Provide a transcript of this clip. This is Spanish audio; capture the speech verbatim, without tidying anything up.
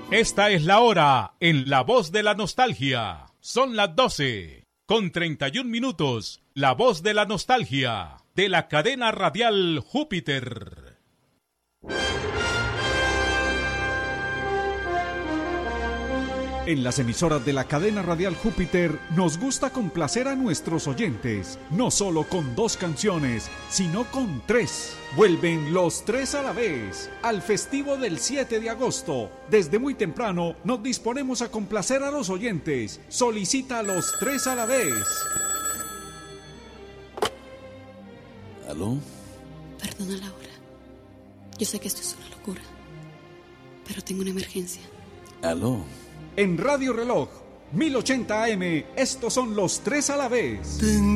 Esta es la hora en La Voz de la Nostalgia. Son las doce con treinta y un minutos. La Voz de la Nostalgia de la cadena radial Júpiter. En las emisoras de la cadena radial Júpiter nos gusta complacer a nuestros oyentes, no solo con dos canciones, sino con tres. Vuelven los tres a la vez, al festivo del siete de agosto. Desde muy temprano nos disponemos a complacer a los oyentes. Solicita los tres a la vez. ¿Aló? Perdona, Laura. Yo sé que esto es una locura, pero tengo una emergencia. ¿Aló? En Radio Reloj, mil ochenta A M, estos son los tres a la vez.